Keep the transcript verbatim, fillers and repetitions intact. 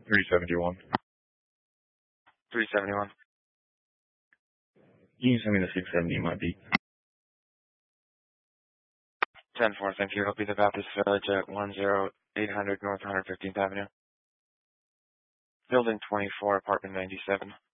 three seventy-one. three seventy-one. You can send me the six seventy might be. ten four, thank you. I'll be the Baptist Village at one zero eight hundred North one hundred fifteenth Avenue. Building twenty-four, apartment ninety-seven.